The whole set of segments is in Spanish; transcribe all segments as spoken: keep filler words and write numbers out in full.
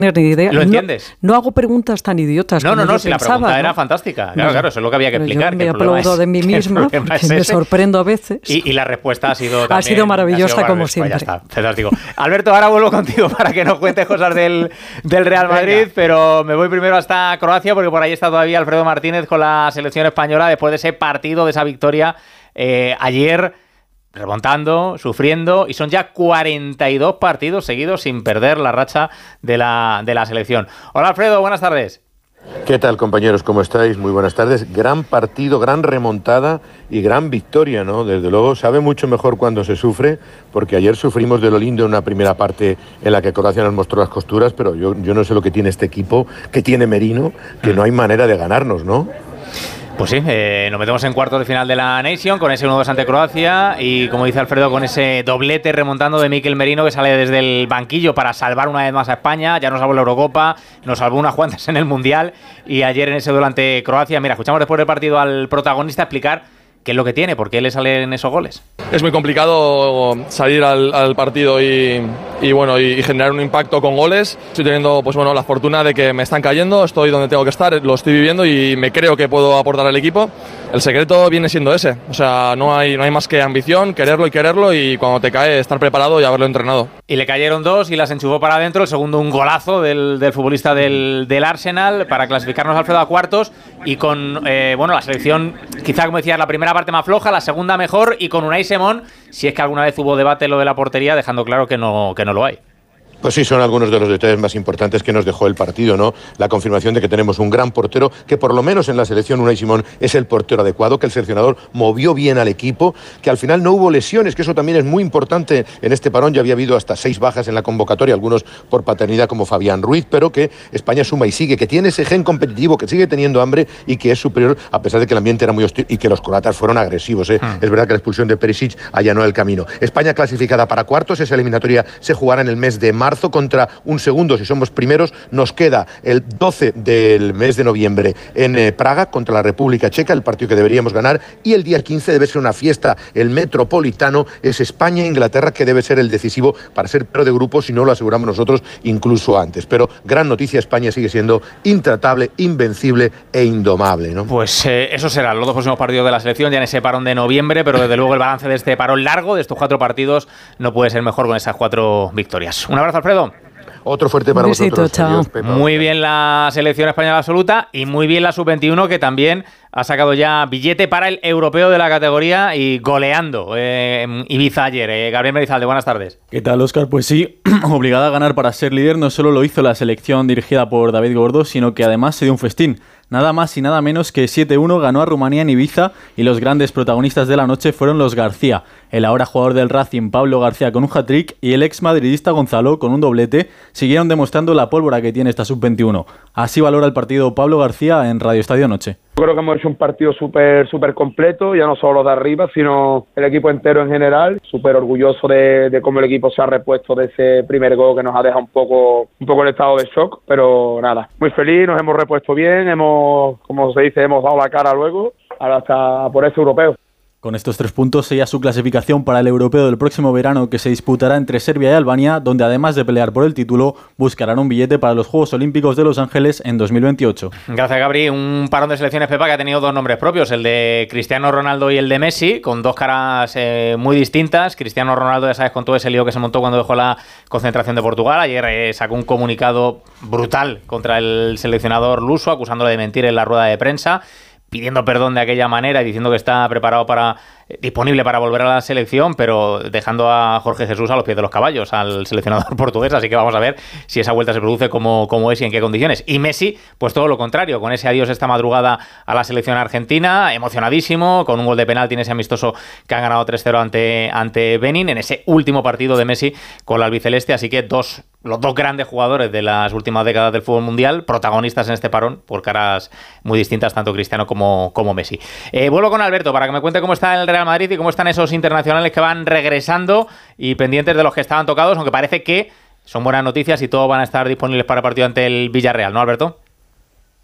Ni idea. ¿Lo entiendes? No, no hago preguntas tan idiotas. No, como no, no, yo si pensaba, la pregunta ¿no? era fantástica. Claro, no, claro, eso es lo que había que explicar. Yo me aplaudo de mí misma porque es me sorprendo a veces. Y, y la respuesta ha sido también, ha sido maravillosa, ha sido como pues siempre. Ya está, fantástico. Alberto, ahora vuelvo contigo para que nos cuentes cosas del, del Real Madrid, Venga. Pero me voy primero hasta Croacia porque por ahí está todavía Alfredo Martínez con la selección española después de ese partido, de esa victoria eh, ayer. Remontando, sufriendo, y son ya cuarenta y dos partidos seguidos sin perder la racha de la, de la selección. Hola Alfredo, buenas tardes. ¿Qué tal, compañeros? ¿Cómo estáis? Muy buenas tardes. Gran partido, gran remontada y gran victoria, ¿no? Desde luego, sabe mucho mejor cuando se sufre, porque ayer sufrimos de lo lindo en una primera parte en la que Croacia nos mostró las costuras, pero yo, yo no sé lo que tiene este equipo, que tiene Merino, que no hay manera de ganarnos, ¿no? Pues sí, eh, nos metemos en cuartos de final de la Nation con ese uno dos ante Croacia y, como dice Alfredo, con ese doblete remontando de Mikel Merino, que sale desde el banquillo para salvar una vez más a España. Ya nos salvó la Eurocopa, nos salvó unas cuantas en el Mundial y ayer en ese duelo ante Croacia. Mira, escuchamos después del partido al protagonista explicar qué es lo que tiene, por qué le salen esos goles. Es muy complicado salir al, al partido y, y bueno y, y generar un impacto con goles. Estoy teniendo pues bueno la fortuna de que me están cayendo, estoy donde tengo que estar, lo estoy viviendo y me creo que puedo aportar al equipo. El secreto viene siendo ese, o sea, no hay, no hay más que ambición, quererlo y quererlo y cuando te cae estar preparado y haberlo entrenado. Y le cayeron dos y las enchufó para adentro, el segundo un golazo del, del futbolista del, del Arsenal para clasificarnos, Alfredo, a cuartos y con eh, bueno la selección, quizá como decías, la primera parte más floja, la segunda mejor y con Unai Simón, si es que alguna vez hubo debate lo de la portería, dejando claro que no, que no lo hay. Pues sí, son algunos de los detalles más importantes que nos dejó el partido, ¿no? La confirmación de que tenemos un gran portero, que por lo menos en la selección Unai Simón es el portero adecuado, que el seleccionador movió bien al equipo, que al final no hubo lesiones, que eso también es muy importante en este parón. Ya había habido hasta seis bajas en la convocatoria, algunos por paternidad como Fabián Ruiz, pero que España suma y sigue, que tiene ese gen competitivo, que sigue teniendo hambre y que es superior a pesar de que el ambiente era muy hostil y que los croatas fueron agresivos, ¿eh? Hmm. Es verdad que la expulsión de Perisic allanó el camino. España clasificada para cuartos, esa eliminatoria se jugará en el mes de marzo contra un segundo, si somos primeros. Nos queda el doce del mes de noviembre en eh, Praga contra la República Checa, el partido que deberíamos ganar, y el día quince debe ser una fiesta, el Metropolitano, es España-Inglaterra, que debe ser el decisivo para ser pero de grupo, si no lo aseguramos nosotros incluso antes. Pero gran noticia, España sigue siendo intratable, invencible e indomable, ¿no? Pues eh, eso serán los dos próximos partidos de la selección ya en ese parón de noviembre, pero desde luego el balance de este parón largo, de estos cuatro partidos, no puede ser mejor con esas cuatro victorias. Un abrazo, Alfredo. Otro fuerte para besito, vosotros. chao. Adiós, Pepa. Muy bien la selección española absoluta y muy bien la sub veintiuno, que también ha sacado ya billete para el europeo de la categoría y goleando eh, Ibiza ayer. Eh, Gabriel Merizalde, buenas tardes. ¿Qué tal, Óscar? Pues sí, obligada a ganar para ser líder, no solo lo hizo la selección dirigida por David Gordo, sino que además se dio un festín. Nada más y nada menos que siete uno ganó a Rumanía en Ibiza y los grandes protagonistas de la noche fueron los García. El ahora jugador del Racing, Pablo García, con un hat-trick y el ex madridista Gonzalo con un doblete siguieron demostrando la pólvora que tiene esta sub veintiuno. Así valora el partido Pablo García en Radio Estadio Noche. Creo que hemos hecho un partido súper súper completo, ya no solo de arriba, sino el equipo entero en general. Súper orgulloso de, de cómo el equipo se ha repuesto de ese primer gol que nos ha dejado un poco un poco en estado de shock, pero nada, muy feliz, nos hemos repuesto bien, hemos, como se dice, hemos dado la cara luego, ahora hasta por este europeo. Con estos tres puntos sella su clasificación para el europeo del próximo verano, que se disputará entre Serbia y Albania, donde además de pelear por el título, buscarán un billete para los Juegos Olímpicos de Los Ángeles en dos mil veintiocho. Gracias, Gabri. Un parón de selecciones, Pepa, que ha tenido dos nombres propios, el de Cristiano Ronaldo y el de Messi, con dos caras eh, muy distintas. Cristiano Ronaldo, ya sabes, con todo ese lío que se montó cuando dejó la concentración de Portugal. Ayer eh, sacó un comunicado brutal contra el seleccionador luso, acusándole de mentir en la rueda de prensa, pidiendo perdón de aquella manera y diciendo que está preparado para eh, disponible para volver a la selección, pero dejando a Jorge Jesús a los pies de los caballos, al seleccionador portugués. Así que vamos a ver si esa vuelta se produce como, como es y en qué condiciones. Y Messi, pues todo lo contrario, con ese adiós esta madrugada a la selección argentina, emocionadísimo, con un gol de penalti en ese amistoso que han ganado tres cero ante, ante Benin, en ese último partido de Messi con la albiceleste. Así que dos los dos grandes jugadores de las últimas décadas del fútbol mundial, protagonistas en este parón, por caras muy distintas, tanto Cristiano como, como Messi. Eh, vuelvo con Alberto para que me cuente cómo está el Real Madrid y cómo están esos internacionales que van regresando y pendientes de los que estaban tocados, aunque parece que son buenas noticias y todos van a estar disponibles para el partido ante el Villarreal, ¿no, Alberto?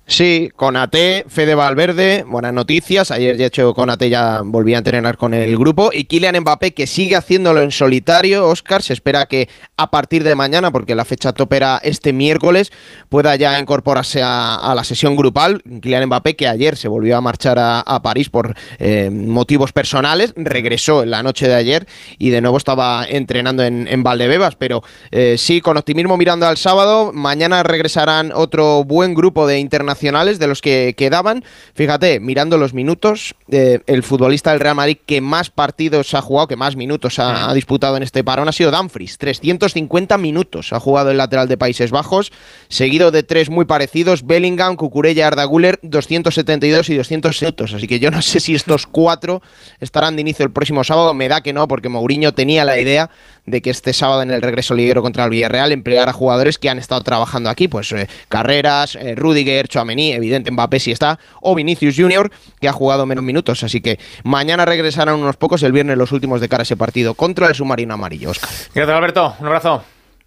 Sí, Konaté, Fede Valverde, buenas noticias. Ayer, de hecho, Konaté ya volvía a entrenar con el grupo. Y Kylian Mbappé, que sigue haciéndolo en solitario. Óscar, se espera que a partir de mañana, porque la fecha tope era este miércoles, pueda ya incorporarse a, a la sesión grupal. Kylian Mbappé, que ayer se volvió a marchar a, a París por eh, motivos personales, regresó en la noche de ayer y de nuevo estaba entrenando en, en Valdebebas. Pero eh, sí, con optimismo mirando al sábado. Mañana regresarán otro buen grupo de internacionales de los que quedaban. Fíjate, mirando los minutos, eh, el futbolista del Real Madrid que más partidos ha jugado, que más minutos ha, ha disputado en este parón ha sido Dumfries. trescientos cincuenta minutos ha jugado el lateral de Países Bajos, seguido de tres muy parecidos, Bellingham, Cucurella, Arda Güler, doscientos setenta y dos y doscientos minutos. Así que yo no sé si estos cuatro estarán de inicio el próximo sábado. Me da que no, porque Mourinho tenía la idea de que este sábado en el regreso liguero contra el Villarreal empleara a jugadores que han estado trabajando aquí, pues eh, Carreras, eh, Rüdiger, Tchouaméni, evidente Mbappé si está, o Vinicius Junior, que ha jugado menos minutos. Así que mañana regresarán unos pocos, el viernes los últimos de cara a ese partido contra el submarino amarillo. Óscar. Gracias, Alberto. Un abrazo.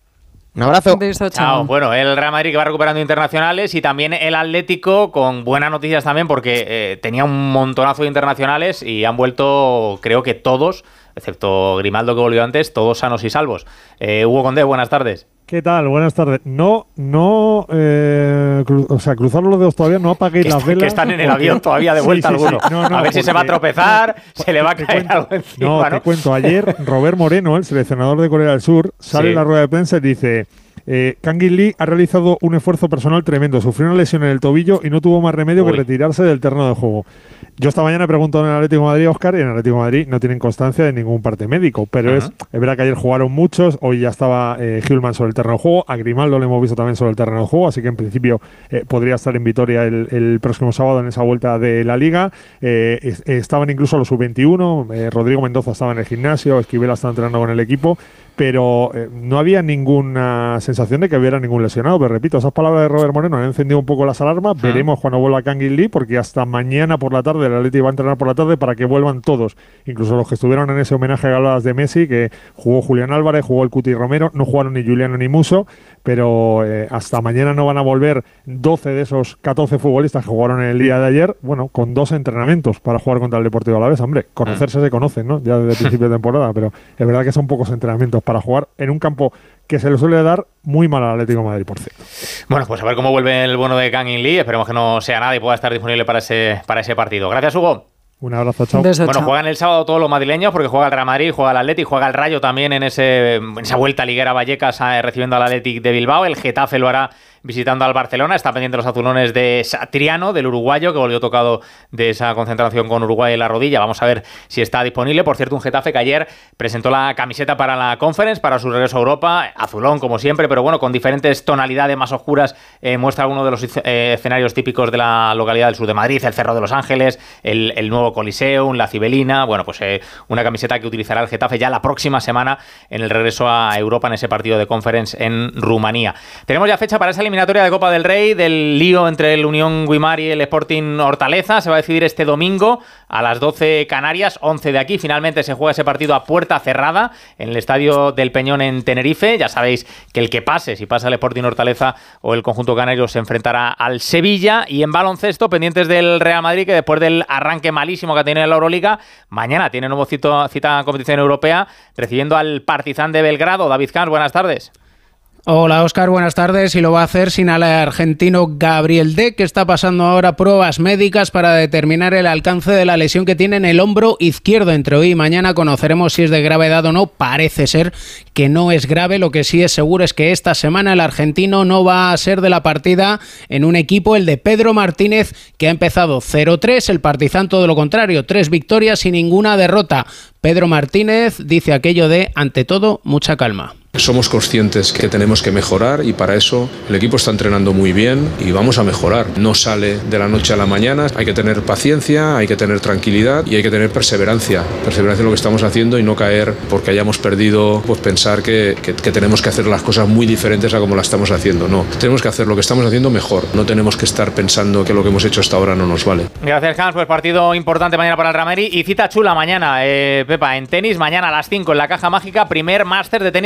Un abrazo. Un beso, chao. Chao. Bueno, el Real Madrid que va recuperando internacionales y también el Atlético con buenas noticias también porque eh, tenía un montonazo de internacionales y han vuelto, creo que todos, excepto Grimaldo que volvió antes, todos sanos y salvos. Eh, Hugo Condé, buenas tardes. ¿Qué tal? Buenas tardes. No, no, eh, cru- o sea, cruzar los dedos todavía, no apaguéis Que, las está- velas. que están en el porque- avión todavía de vuelta Sí, sí, sí. alguno. No, no, a ver si se va a porque- tropezar, se le va a Te caer cuento- algo encima, No, ¿no? te cuento. Ayer Robert Moreno, el seleccionador de Corea del Sur, sale Sí. en la rueda de prensa y dice: eh, Kang In Lee ha realizado un esfuerzo personal tremendo, sufrió una lesión en el tobillo y no tuvo más remedio Uy. que retirarse del terreno de juego. Yo esta mañana he preguntado en el Atlético de Madrid, Óscar, y en el Atlético de Madrid no tienen constancia de ningún parte médico, pero es, es verdad que ayer jugaron muchos, hoy ya estaba eh, Hjulman sobre el terreno de juego, a Grimaldo lo hemos visto también sobre el terreno de juego, así que en principio eh, podría estar en Vitoria el, el próximo sábado en esa vuelta de la Liga. Eh, es- estaban incluso los sub veintiuno, eh, Rodrigo Mendoza estaba en el gimnasio, Esquivel está entrenando con el equipo, pero eh, no había ninguna sensación de que hubiera ningún lesionado. Pero repito, esas palabras de Robert Moreno han encendido un poco las alarmas. Ah. Veremos cuando vuelva Kang In Lee, porque hasta mañana por la tarde el Atlético va a entrenar por la tarde para que vuelvan todos, incluso los que estuvieron en ese homenaje a hablabas de Messi, que jugó Julián Álvarez, jugó el Cuti Romero, no jugaron ni Juliano ni Muso, pero eh, hasta mañana no van a volver doce de esos catorce futbolistas que jugaron el día de ayer, bueno, con dos entrenamientos para jugar contra el Deportivo Alavés. Hombre, conocerse se conocen, ¿no? Ya desde el principio de temporada, pero es verdad que son pocos entrenamientos para jugar en un campo que se le suele dar muy mal al Atlético de Madrid, por cierto. Bueno, pues a ver cómo vuelve el bueno de Kang In Lee. Esperemos que no sea nada y pueda estar disponible para ese, para ese partido. Gracias, Hugo. Un abrazo, chao. Beso, Bueno, chao. juegan el sábado todos los madrileños porque juega el Real Madrid, juega el Atleti, juega el Rayo también en, ese, en esa vuelta liguera a Vallecas eh, recibiendo al Athletic de Bilbao. El Getafe lo hará visitando al Barcelona. Está pendiente los azulones de Satriano, del uruguayo, que volvió tocado de esa concentración con Uruguay en la rodilla. Vamos a ver si está disponible. Por cierto, un Getafe que ayer presentó la camiseta para la Conference, para su regreso a Europa. Azulón, como siempre, pero bueno, con diferentes tonalidades más oscuras. Eh, muestra uno de los eh, escenarios típicos de la localidad del sur de Madrid, el Cerro de los Ángeles, el, el nuevo Coliseum, la Cibelina. Bueno, pues eh, una camiseta que utilizará el Getafe ya la próxima semana en el regreso a Europa en ese partido de Conference en Rumanía. Tenemos ya fecha para esa eliminatoria de Copa del Rey, del lío entre el Unión Guimar y el Sporting Hortaleza. Se va a decidir este domingo a las doce Canarias, once de aquí. Finalmente se juega ese partido a puerta cerrada en el Estadio del Peñón en Tenerife. Ya sabéis que el que pase, si pasa el Sporting Hortaleza o el conjunto canario, se enfrentará al Sevilla. Y en baloncesto, pendientes del Real Madrid, que después del arranque malísimo que ha tenido en la Euroliga, mañana tiene nuevo cito, cita en competición europea, recibiendo al Partizan de Belgrado. David Camps, buenas tardes. Hola Óscar, buenas tardes, y lo va a hacer sin al argentino Gabriel Deck, que está pasando ahora pruebas médicas para determinar el alcance de la lesión que tiene en el hombro izquierdo. Entre hoy y mañana conoceremos si es de gravedad o no. Parece ser que no es grave. Lo que sí es seguro es que esta semana el argentino no va a ser de la partida en un equipo, el de Pedro Martínez, que ha empezado cero tres, el Partizan todo lo contrario, tres victorias y ninguna derrota. Pedro Martínez dice aquello de, ante todo, mucha calma. Somos conscientes que tenemos que mejorar y para eso el equipo está entrenando muy bien y vamos a mejorar. No sale de la noche a la mañana, hay que tener paciencia, hay que tener tranquilidad y hay que tener perseverancia. Perseverancia en lo que estamos haciendo y no caer porque hayamos perdido, pues pensar que, que, que tenemos que hacer las cosas muy diferentes a como las estamos haciendo. No, tenemos que hacer lo que estamos haciendo mejor. No tenemos que estar pensando que lo que hemos hecho hasta ahora no nos vale. Gracias, Hans. Pues partido importante mañana para el Real Madrid y cita chula mañana, eh, Pepa, en tenis, mañana a las cinco en la Caja Mágica, primer máster de tenis inclusivo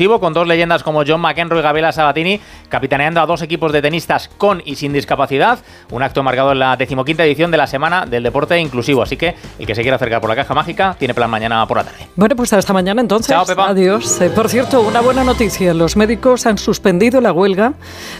inclusivo, con dos leyendas como John McEnroe y Gabriela Sabatini, capitaneando a dos equipos de tenistas con y sin discapacidad. Un acto marcado en la decimoquinta edición de la Semana del Deporte Inclusivo. Así que el que se quiera acercar por la Caja Mágica tiene plan mañana por la tarde. Bueno, pues hasta mañana entonces. Chao, Pepa. Adiós. Eh, por cierto, una buena noticia. Los médicos han suspendido la huelga